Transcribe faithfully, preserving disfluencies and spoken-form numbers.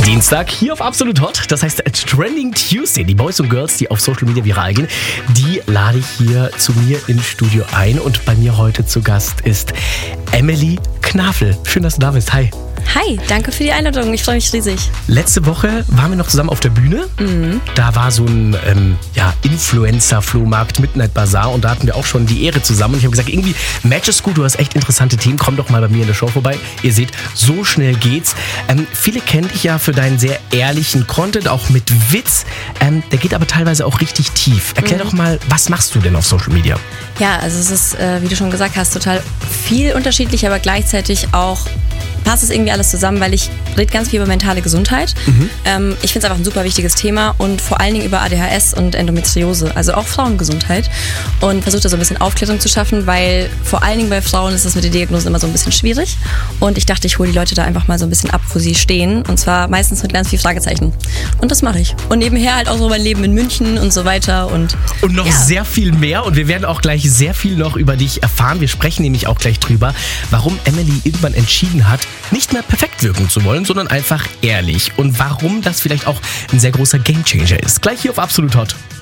Dienstag hier auf Absolut Hot. Das heißt Trending Tuesday. Die Boys und Girls, die auf Social Media viral gehen, die lade ich hier zu mir ins Studio ein. Und bei mir heute zu Gast ist Emily Knafel. Schön, dass du da bist. Hi. Hi, danke für die Einladung. Ich freue mich riesig. Letzte Woche waren wir noch zusammen auf der Bühne. Mhm. Da war so ein ähm, ja, Influencer-Flohmarkt, Midnight Bazaar, und da hatten wir auch schon die Ehre zusammen. Und ich habe gesagt, irgendwie Match ist gut, du hast echt interessante Themen, komm doch mal bei mir in der Show vorbei. Ihr seht, so schnell geht's. Ähm, viele kennen dich ja für deinen sehr ehrlichen Content, auch mit Witz. Ähm, der geht aber teilweise auch richtig tief. Erklär mhm. doch mal, was machst du denn auf Social Media? Ja, also es ist, äh, wie du schon gesagt hast, total viel unterschiedlich, aber gleichzeitig auch passt es irgendwie alles zusammen, weil ich rede ganz viel über mentale Gesundheit. Mhm. Ähm, ich finde es einfach ein super wichtiges Thema und vor allen Dingen über A D H S und Endometriose, also auch Frauengesundheit, und versuche da so ein bisschen Aufklärung zu schaffen, weil vor allen Dingen bei Frauen ist das mit den Diagnosen immer so ein bisschen schwierig, und ich dachte, ich hole die Leute da einfach mal so ein bisschen ab, wo sie stehen, und zwar meistens mit ganz viel Fragezeichen, und das mache ich. Und nebenher halt auch so mein Leben in München und so weiter und Und noch ja. sehr viel mehr, und wir werden auch gleich sehr viel noch über dich erfahren. Wir sprechen nämlich auch gleich drüber, warum Emily irgendwann entschieden hat, nicht mehr perfekt wirken zu wollen, sondern einfach ehrlich. Und warum das vielleicht auch ein sehr großer Gamechanger ist. Gleich hier auf Absolut Hot.